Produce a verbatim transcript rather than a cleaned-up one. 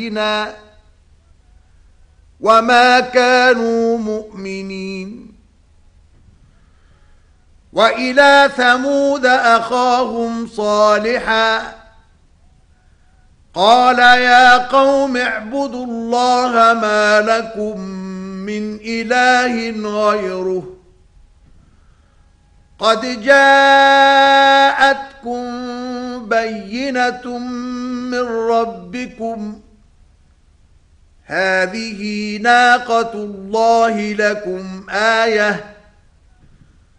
وما كانوا مؤمنين. وإلى ثمود أخاهم صالحا قال يا قوم اعبدوا الله ما لكم من إله غيره قد جاءتكم بينة من ربكم هذه ناقة الله لكم آية